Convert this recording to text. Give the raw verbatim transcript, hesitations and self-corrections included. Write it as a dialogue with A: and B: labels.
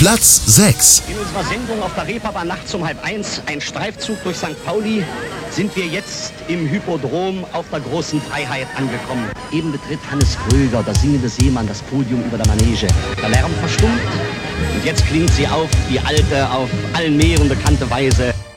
A: Platz sechs.
B: In unserer Sendung auf der Reeperbahn nachts um halb eins, ein Streifzug durch Sankt Pauli, sind wir jetzt im Hippodrom auf der großen Freiheit angekommen. Eben betritt Hannes Kröger, der singende Seemann, das Podium über der Manege. Der Lärm verstummt und jetzt klingt sie auf, die alte, auf allen Meeren bekannte Weise.